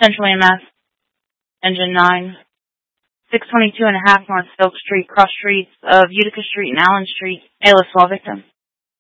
Central EMS, Engine 9, 622 and a half North Silk Street, cross streets of Utica Street and Allen Street. ALS, all victim.